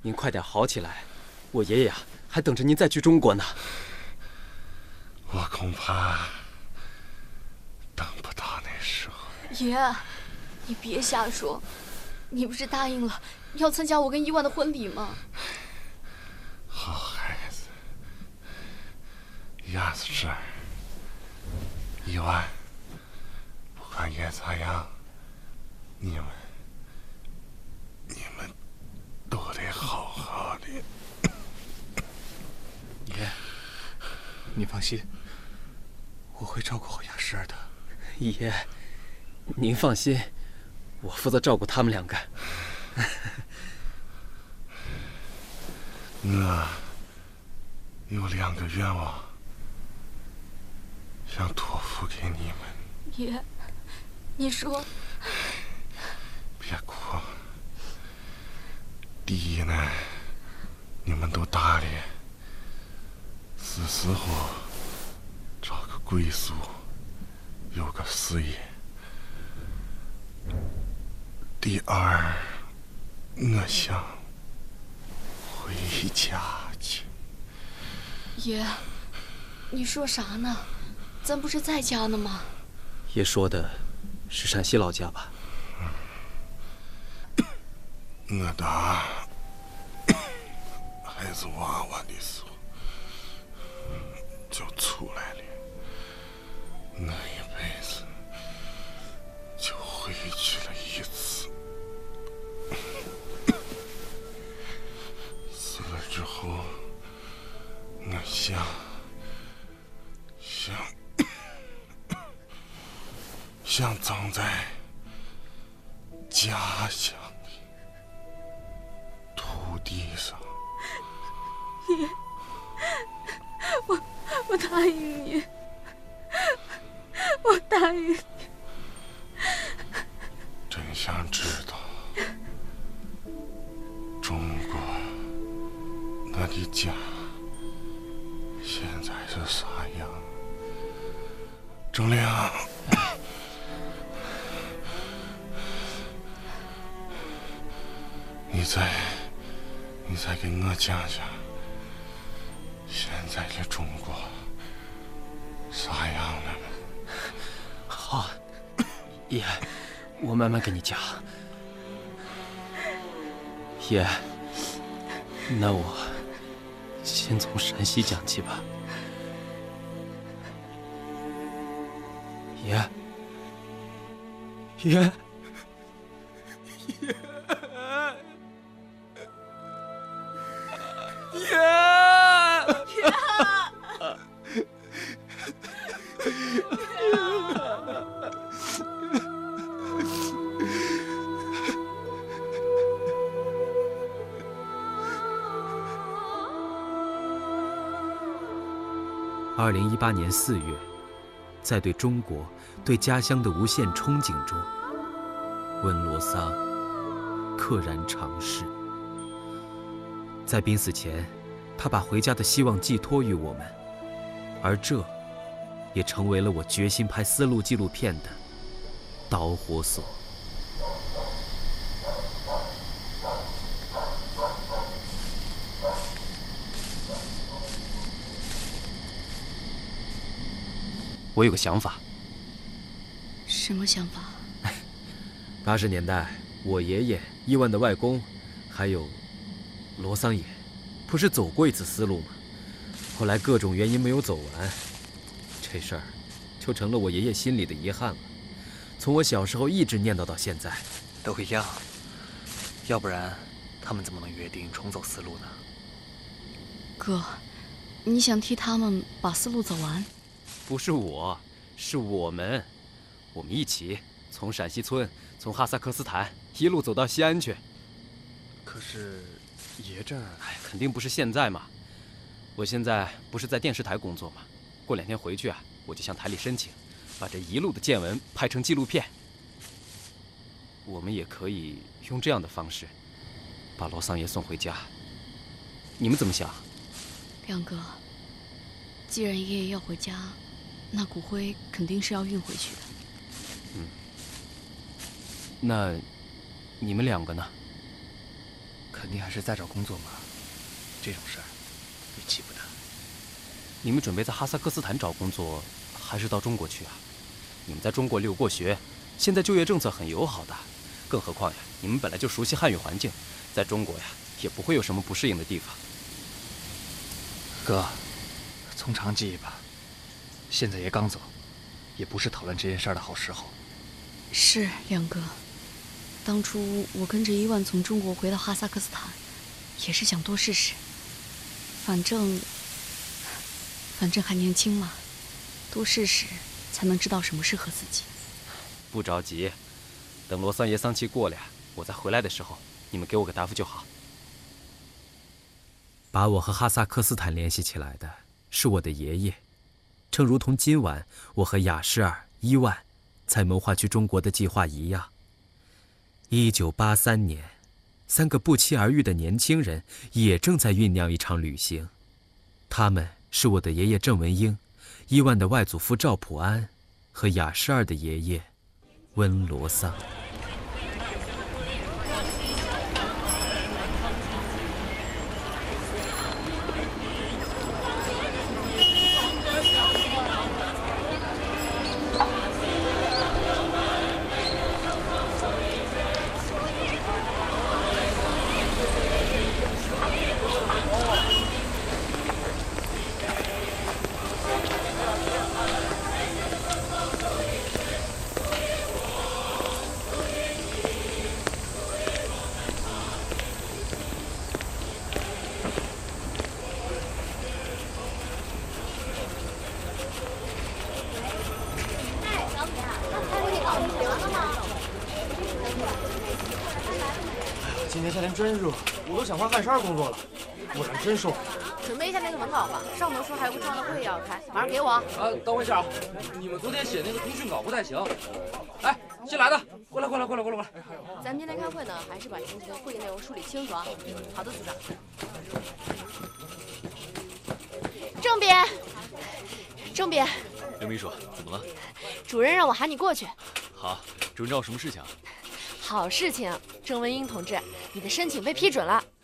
您快点好起来，我爷爷还等着您再去中国呢。 我恐怕等不到那时候。 爷，你别瞎说，你不是答应了要参加我跟伊万的婚礼吗？ 好孩子，压在这儿。伊万，不管爷咋样，你们都得好好的。 爷，你放心，我会照顾好雅诗儿的。 爷，您放心，我负责照顾他们两个。 我有2个愿望，想托付给你们。 爷，你说。 别哭。第一呢，你们都大了，是时候找个归宿，有个事业。第二，我想回家去。 爷，你说啥呢？咱不是在家呢吗？ 爷说的是陕西老家吧？ 我打孩子娃娃的时候就出来了，我一辈子就回去了1次。死了之后，我想葬在家乡的土地上。 爷，我答应你，我答应你。 真想知道中国我的家现在是啥样？郑亮，你再给我讲讲现在的中国啥样了？ 好，爷，我慢慢跟你讲。爷，那我先从陕西讲起吧。爷，爷，2018年4月，在对中国、对家乡的无限憧憬中，温罗桑溘然长逝。在濒死前，他把回家的希望寄托于我们，而这也成为了我决心拍丝路纪录片的导火索。我有个想法。 什么想法 ？80年代，我爷爷、伊万的外公，还有罗桑爷，不是走过一次丝路吗？后来各种原因没有走完，这事儿就成了我爷爷心里的遗憾了。从我小时候一直念叨到现在。 都一样，要不然他们怎么能约定重走丝路呢？ 哥，你想替他们把丝路走完？ 不是我，是我们一起从陕西村，从哈萨克斯坦一路走到西安去。 可是爷这儿…… 肯定不是现在嘛。我现在不是在电视台工作吗？过2天回去我就向台里申请，把这一路的见闻拍成纪录片。我们也可以用这样的方式，把罗桑爷送回家。你们怎么想？ 亮哥，既然爷爷要回家，那骨灰肯定是要运回去的。 那你们2个呢？ 肯定还是在找工作嘛。这种事儿，你急不得。 你们准备在哈萨克斯坦找工作，还是到中国去啊？你们在中国留过学，现在就业政策很友好的。更何况呀，你们本来就熟悉汉语环境，在中国呀，也不会有什么不适应的地方。 哥，从长计议吧。现在爷刚走，也不是讨论这件事儿的好时候。 是亮哥，当初我跟着伊万从中国回到哈萨克斯坦，也是想多试试。反正还年轻嘛，多试试才能知道什么适合自己。 不着急，等罗桑爷丧期过了呀，我再回来的时候，你们给我个答复就好。 把我和哈萨克斯坦联系起来的是我的爷爷，正如同今晚我和雅什尔、伊万在谋划去中国的计划一样。1983年，3个不期而遇的年轻人也正在酝酿一场旅行。他们是我的爷爷郑文英、伊万的外祖父赵普安和雅什尔的爷爷温罗桑。 今年夏天真热，我都想换汗衫工作了，不然真受不了。 准备一下那个文稿吧，上头说还有个重要的会议要开，马上给我。 等我一下啊，你们昨天写那个通讯稿不太行。哎，新来的，过来。 咱们今天开会呢，还是把前几天会议内容梳理清楚啊。好的，组长。郑编， 刘秘书，怎么了？ 主任让我喊你过去。 好，主任找我什么事情啊？ 好事情，郑文英同志，你的申请被批准了。